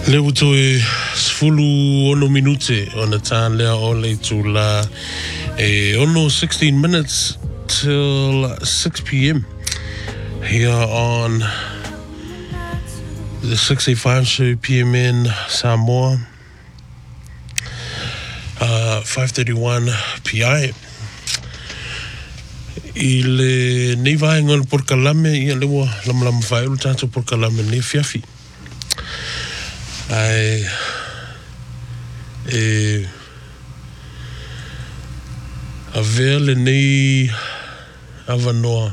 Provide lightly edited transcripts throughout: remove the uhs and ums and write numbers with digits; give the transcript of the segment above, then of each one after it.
Leo to e sfulu ono minute on the time lea ole to la ono 16 minutes till 6 p.m. here on the 685 show p.m. in Samoa, 5:31 p.m. Il nei vai ngol por kalame ia lewa lam fai ul tanto por kalame ne fiafi ai avele nei avanoa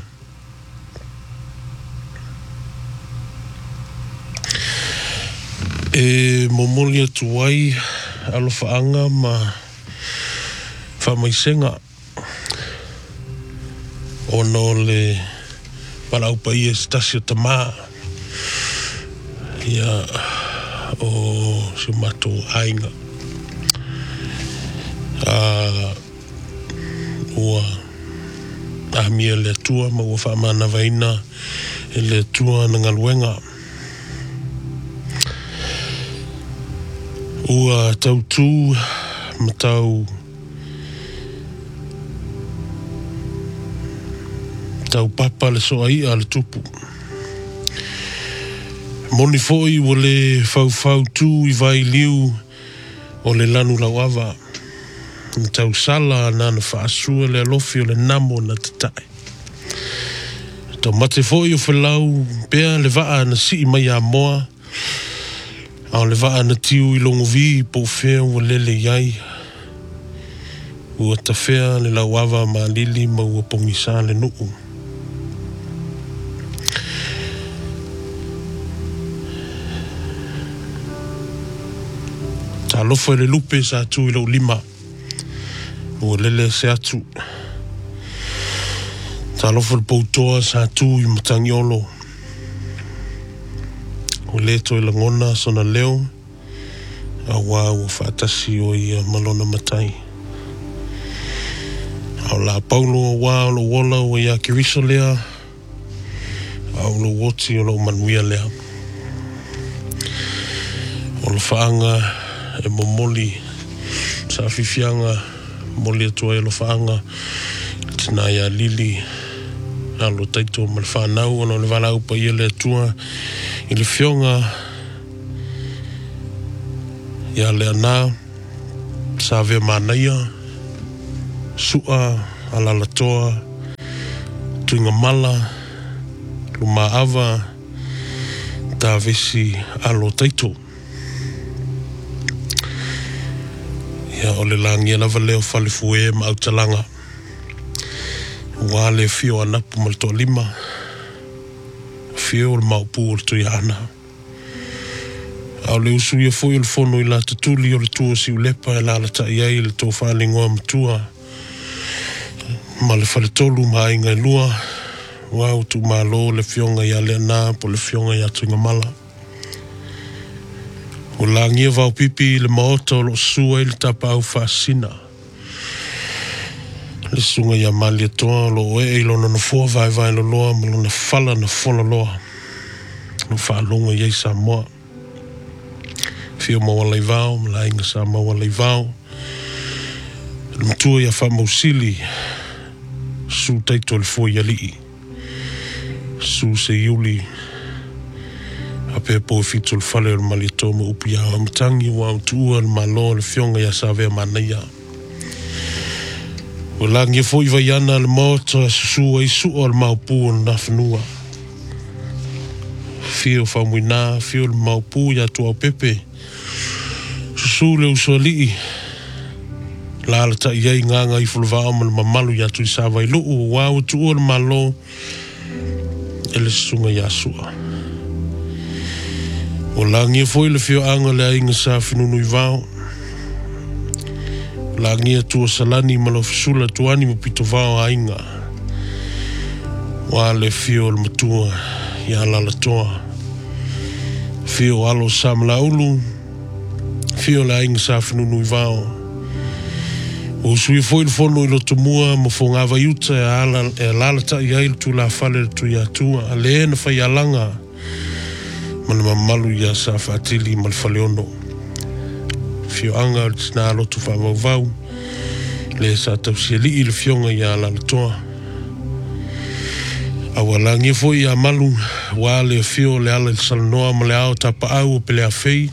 momolia tuai alofaanga ma famaisenga ono le palau pai estasio tama ia o sumato ainga ua ahmia le tua ma ua whaamana vaina e le tua na ngaluenga ua tautu matau tau papa le soai a le tupu. Moni foi o le fau tu i vai liu o le lanu lauava. Tau sala na na whaasua le alofi o le namo na tatai. Tau mate foi o whalau pea le waa na si mai a moa. Au le waa na tiu i longo vi po fea o lele iai. Ua tawhea le lauava ma lili ma ua pongisa le nuu. Ta lofo le lupe sa tu ilo lima. O lele se atu. Ta lofo le poutoa sa tu i matangiolo. O leto ila ngona sona leo. A wau whaatasi o ia malona matai. Au la paulo o wau lo wola o ia kiriso lea. Au lo woti o lo manuia lea. O lo whaanga e momoli sa fifianga moli atua e lo whaanga tina ia lili alo taito ma le whanau ono le wala upa ia le atua i le fionga ia le ana sa vea manaia sua alalatoa tuinga mala luma ava ta vesi alo taito ia o le langi lava leo falifue ma au talanga. Ua le fio anapu ma le toa lima. Fio le maupu o le tuiana. Au le usu ia foi o le fono i la tatuli o le tua si ulepa e la la ta iai le tō whalingoa matua. Ma le whaletolu ma inga i lua. Ua utu ma lo le fionga ia le ana po le fionga ia tuinga mala. O la ngia vau pipi le maota o lo sua i le tapa au whaasina. Le sunga ia malia toa lo e ilo na fua vai lo loa ma lo na fala na fola loa. Lo whaalonga iei sa moa. Fio mawalai vau, ma la inga sa mawalai vau. Le mtua ia wha mausili. Su taito le fua ia lii. Su se iuli. Ape po fitul fale o malito mo upi a matangi wa utua le malo le fionga ya save manaia. O langi foi vaiana le moto susua isu o le maupu na fnua. Fio famuina, fio le maupu ya tua pepe. Susu le usoli. La la ta iei nganga i fulva ama le mamalu ya tu isava i luu wa utua le malo ele sunga ya sua. O langia foi le fio anga le ainga sa finunu i vau. Langia tua salani ma lo fisula tuani mo pito vau ainga. Wa le fio le matua ia lalatoa. Fio alo samla ulu. Fio le ainga sa finunu i vau. O sui foi le fono i lo tumua mo fongava yuta e lalata i ail tu la fale tu ia tua. A le ena fai alanga. Mana mamalu ia sa whaatili ma le whaleono. Fio anga tina alotu whaavau le sa tausia li le fionga ia la toa. Awala ngia foi ia malu wa le fio le ala le salanoa ma le ao tapa au pe le awhei.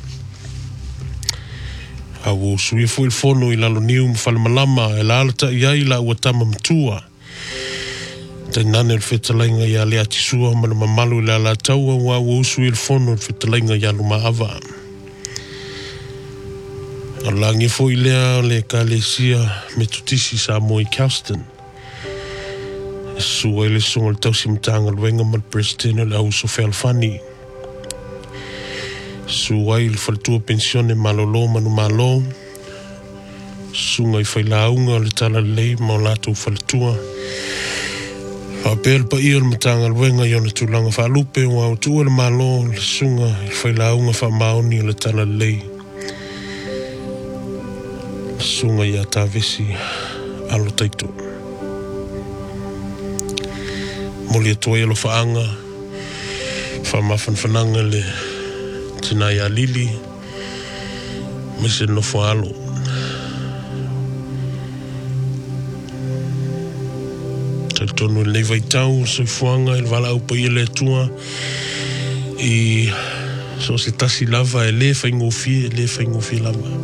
Awo sui foi le fono i lalo niu mwhale malama e la ala ta iai la ua tama mtua. Tai nane le whetalainga ia le atisua ma le mamalu le ala taua wa ua usui le fono le whetalainga ia luma awa. Ala ngia foi lea le ka le sia me tutisi sa moi Kelston. Sua le songa le tausi mtanga luenga ma le presidente le au so Felfani. Sua le faltua pensione malolo manu malo. Sunga i whailaunga le tala lei ma o lato faltua. Whapel pa ia le mtanga luenga iona tulanga whalupe wa o tua le malo le sunga i whailaunga whamaoni le tala lei. Sunga ia tavesi alo taitu. Moli atua ia lo whaanga, whamawhanwhananga le tina ia lili, mise no whaalo. Taitonu le vai tau, soi whaanga, il wala upa ia le atua, i so se tasi lava e le whaingofi lava.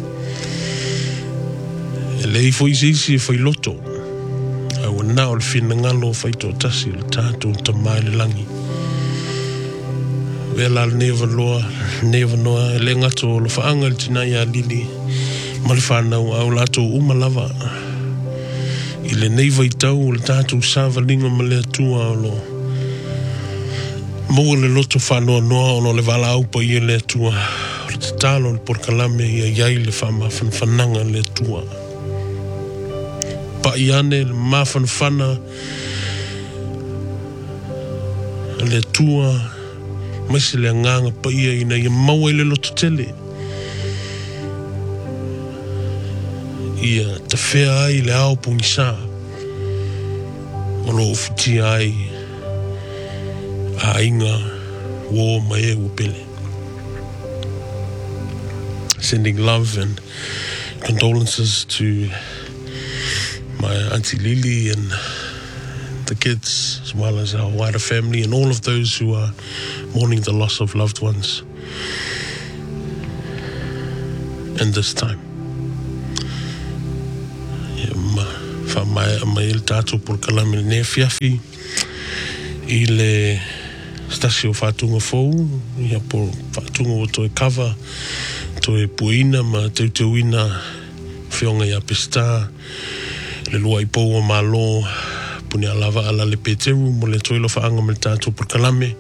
E le i fo isi e whai loto. Awa na o le whina ngalo whaito tasi le tātou tamai le langi. Wela le neva noa, e le ngato o le whaanga le tina ia lili, ma le whanau au lato umalava. I le neiva i tau o le tātou sāwalinga ma le atua o lo. Mua le loto whanoa noa o le wala aupa i le atua. O le tatalo le porkalame ia iai le whananga le atua. Pa iane le mawhanwhana le tua maise le nganga pa ia ina ia maua le loto tele ia te whea ai le ao pungisa o lo ufuti ai a inga wo mai e upele. Sending love and condolences to my Auntie Lily and the kids, as well as our wider family and all of those who are mourning the loss of loved ones in this time. Mai il tātou por kalame ne fiafi i le stasio whātunga fōu, ia por whātunga o toi kawa, toi puina ma teuteuina whionga ia pesta, le lua i pou o malo, puni alava ala le peteru, mo le toilo whaanga me tātou por kalame,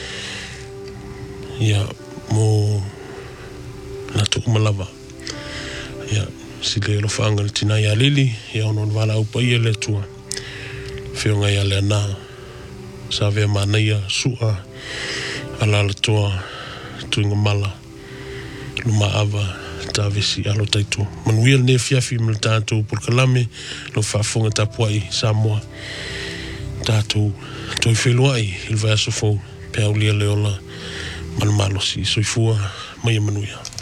ia mo natu umalava, ia si le lo whaanga le tina ia lili, ia ono wala upa ia le tua, whionga ia le ana, sa vea manaia sua, ala le toa, tuinga mala, luma ava, tavesi alo taitu. Manuia ne fiafi me tātou por kalame, lo whafonga tapuai Samoa, tātou toi wheluai, il vai aso fau, pea ulia leola, manamalosi, soifua, mai manuia.